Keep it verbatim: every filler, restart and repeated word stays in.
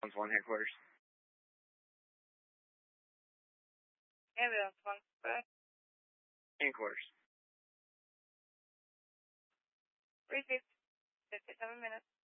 Ambulance one headquarters. Ambulance one, but Headquarters. received. fifty-seven minutes.